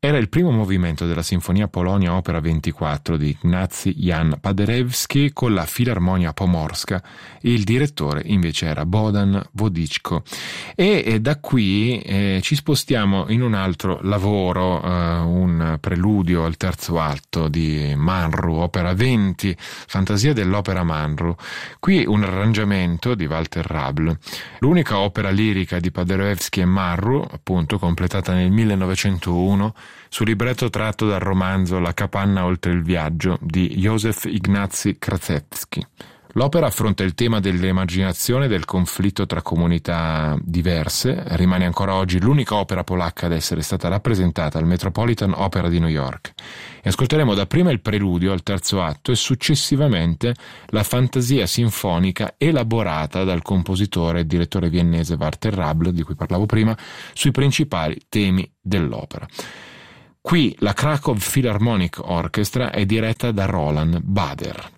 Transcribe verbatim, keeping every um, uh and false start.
Era il primo movimento della Sinfonia Polonia Opera ventiquattro di Ignacy Jan Paderewski con la Filarmonia Pomorska, e il direttore invece era Bohdan Wodiczko. E, e da qui eh, ci spostiamo in un altro lavoro, eh, un preludio al terzo atto di Manru, opera venti, Fantasia dell'opera Manru. Qui un arrangiamento di Walter Rabl, l'unica opera lirica di Paderewski e Manru, appunto completata nel millenovecentouno su libretto tratto dal romanzo La capanna oltre il viaggio di Józef Ignacy Kraszewski. L'opera affronta il tema dell'emarginazione e del conflitto tra comunità diverse, rimane ancora oggi l'unica opera polacca ad essere stata rappresentata al Metropolitan Opera di New York. E ascolteremo dapprima il preludio al terzo atto e successivamente la fantasia sinfonica elaborata dal compositore e direttore viennese Walter Rabl, di cui parlavo prima, sui principali temi dell'opera. Qui la Krakow Philharmonic Orchestra è diretta da Roland Bader.